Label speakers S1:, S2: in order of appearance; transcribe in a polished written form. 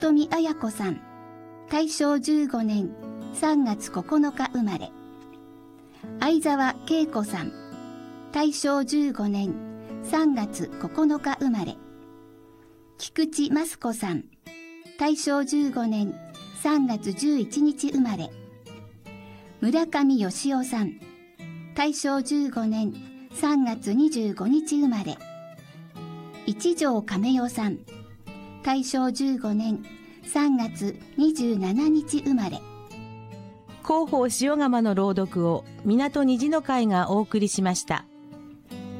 S1: 富綾子さん、大正15年3月9日生まれ。相沢恵子さん、大正15年3月9日生まれ。菊池益子さん、大正15年3月11日生まれ。村上義夫さん、大正15年3月25日生まれ。一条亀代さん、大正15年3月27日生まれ。
S2: 広報塩釜の朗読を港虹の会がお送りしました。